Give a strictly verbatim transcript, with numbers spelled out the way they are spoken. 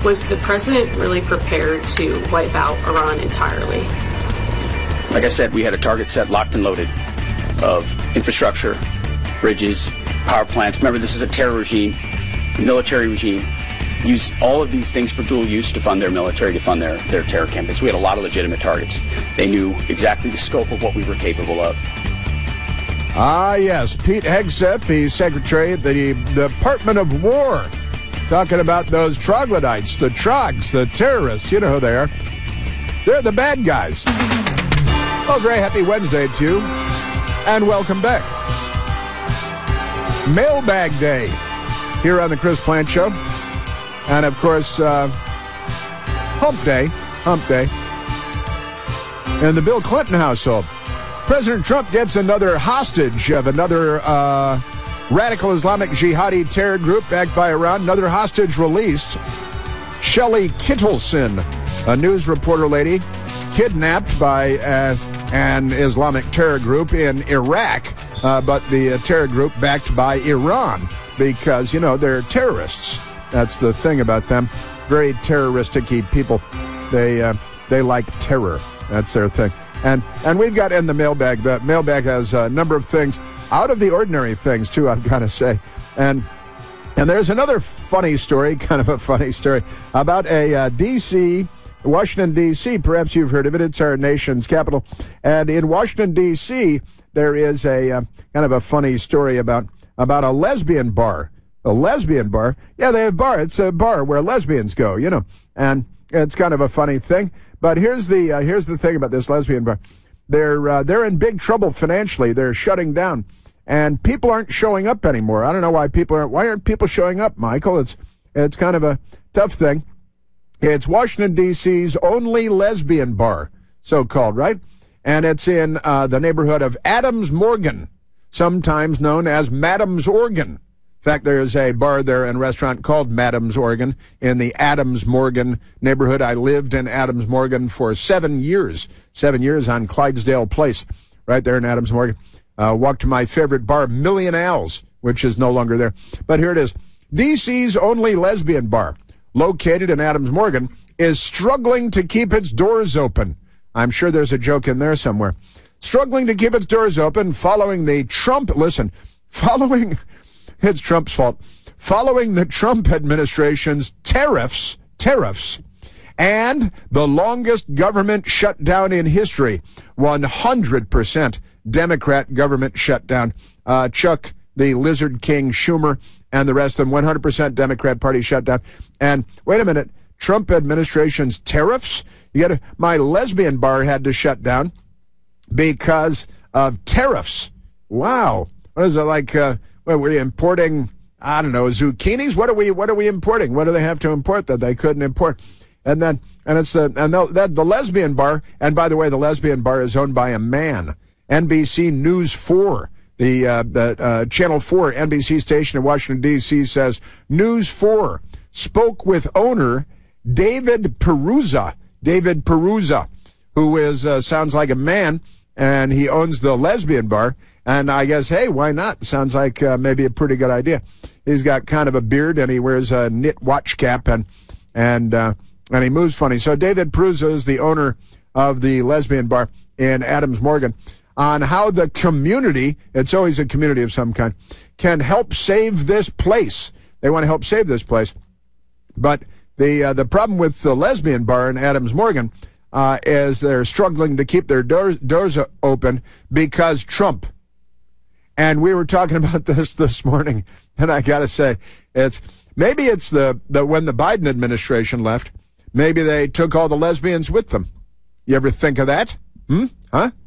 Was the president really prepared to wipe out Iran entirely? Like I said, we had a target set locked and loaded of infrastructure, bridges, power plants. Remember, this is a terror regime, military regime. Use all of these things for dual use to fund their military, to fund their, their terror campaigns. We had a lot of legitimate targets. They knew exactly the scope of what we were capable of. Ah, yes. Pete Hegseth, the Secretary of the Department of War, talking about those troglodytes, the trogs, the terrorists. You know who they are. They're the bad guys. Oh, great. Happy Wednesday to you, and welcome back. Mailbag Day here on the Chris Plante Show. And, of course, uh, Hump Day, Hump Day, in the Bill Clinton household. President Trump gets another hostage of another uh, radical Islamic jihadi terror group backed by Iran. Another hostage released. Shelley Kittleson, a news reporter lady, kidnapped by uh, an Islamic terror group in Iraq, uh, but the uh, terror group backed by Iran because, you know, they're terrorists. That's the thing about them. Very terroristic-y people. They uh, they like terror. That's their thing. And and we've got in the mailbag. The mailbag has a number of things, out of the ordinary things, too, I've got to say. And and there's another funny story, kind of a funny story, about a uh, D C, Washington, D C Perhaps you've heard of it. It's our nation's capital. And in Washington, D C, there is a uh, kind of a funny story about about a lesbian bar. A lesbian bar? Yeah, they have a bar. It's a bar where lesbians go, you know. And it's kind of a funny thing. But here's the uh, here's the thing about this lesbian bar. They're uh, they're in big trouble financially. They're shutting down, and people aren't showing up anymore. I don't know why people aren't. Why aren't people showing up, Michael? It's it's kind of a tough thing. It's Washington, D C's only lesbian bar, so-called, right? And it's in uh, the neighborhood of Adams Morgan, sometimes known as Madam's Organ. In fact, there's a bar there and restaurant called Madam's Organ in the Adams Morgan neighborhood. I lived in Adams Morgan for seven years, seven years on Clydesdale Place, right there in Adams Morgan. Uh, walked to my favorite bar, Million Al's, which is no longer there. But here it is. D C's only lesbian bar, located in Adams Morgan, is struggling to keep its doors open. I'm sure there's a joke in there somewhere. Struggling to keep its doors open following the Trump, listen, following... It's Trump's fault. Following the Trump administration's tariffs, tariffs, and the longest government shutdown in history, one hundred percent Democrat government shutdown. Uh, Chuck, the Lizard King, Schumer, and the rest of them, one hundred percent Democrat Party shutdown. And wait a minute, Trump administration's tariffs? You got my lesbian bar had to shut down because of tariffs. Wow. What is it like? Uh, Well, we're importing, I don't know, zucchinis. What are we? What are we importing? What do they have to import that they couldn't import? And then, and it's the and the, that the lesbian bar. And by the way, the lesbian bar is owned by a man. N B C News four, the uh, the uh, Channel four N B C station in Washington D C says News four spoke with owner David Peruza. David Peruza, who is uh, sounds like a man, and he owns the lesbian bar. And I guess, hey, why not? Sounds like uh, maybe a pretty good idea. He's got kind of a beard, and he wears a knit watch cap, and and uh, and he moves funny. So David Peruza is the owner of the lesbian bar in Adams Morgan, on how the community, it's always a community of some kind, can help save this place. They want to help save this place. But the uh, the problem with the lesbian bar in Adams Morgan uh, is they're struggling to keep their doors, doors open because Trump. And we were talking about this this morning, and I got to say, it's maybe it's the, the when the Biden administration left, maybe they took all the lesbians with them. You ever think of that? Hmm? Huh?